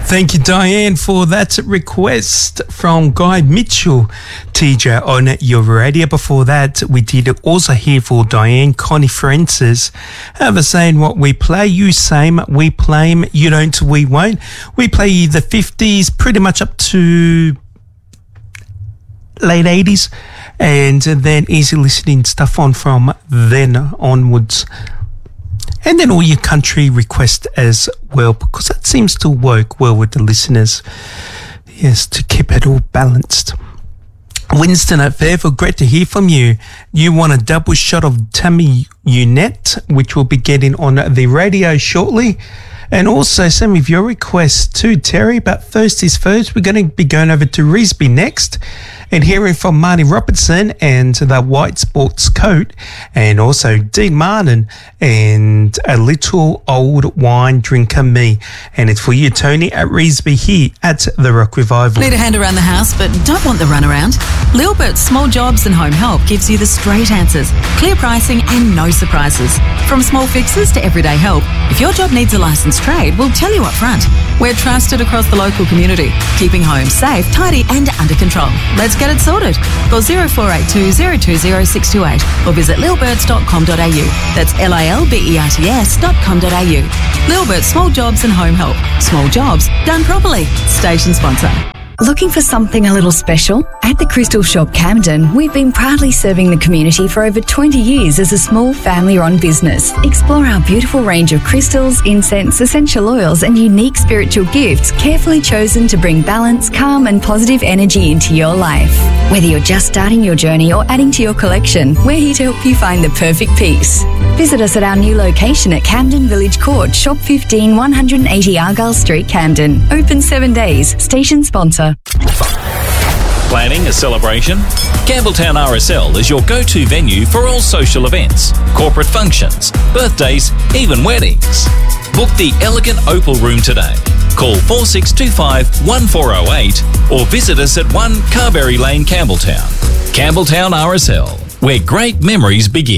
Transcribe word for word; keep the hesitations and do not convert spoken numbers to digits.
Thank you, Diane, for that request from Guy Mitchell, T J, on your radio. Before that, we did also hear for Diane, Connie Francis, have a saying what we play, you same, we play 'em, you don't, we won't. We play the fifties pretty much up to late eighties, and then easy listening stuff on from then onwards. And then all your country requests as well, because that seems to work well with the listeners. Yes, to keep it all balanced. Winston at Fairfield, great to hear from you. You want a double shot of Tammy Unette, which we'll be getting on the radio shortly. And also some of your requests too, Terry. But first is first, we're going to be going over to Revesby next and hearing from Marty Robertson and the White Sports Coat, and also Dean Martin and A Little Old Wine Drinker Me. And it's for you, Tony, at Revesby here at the Rock Revival. Need a hand around the house but don't want the runaround? Lilbert's Small Jobs and Home Help gives you the straight answers, clear pricing and no surprises. From small fixes to everyday help, if your job needs a licensed trade, we'll tell you up front. We're trusted across the local community, keeping homes safe, tidy and under control. Let's get it sorted. Call zero four eight two, zero two zero, six two eight or visit lilberts dot com dot a u. That's L I L B E R T S dot com dot a u. Lilbert's Small Jobs and Home Help. Small jobs done properly. Station sponsor. Looking for something a little special? At the Crystal Shop Camden, we've been proudly serving the community for over twenty years as a small family-run business. Explore our beautiful range of crystals, incense, essential oils and unique spiritual gifts carefully chosen to bring balance, calm and positive energy into your life. Whether you're just starting your journey or adding to your collection, we're here to help you find the perfect piece. Visit us at our new location at Camden Village Court, Shop fifteen, one eighty Argyle Street, Camden. Open seven days. Station sponsor. Planning a celebration? Campbelltown R S L is your go-to venue for all social events, corporate functions, birthdays, even weddings. Book the elegant Opal Room today. Call four six two five, one four zero eight or visit us at one Carberry Lane, Campbelltown. Campbelltown R S L, where great memories begin.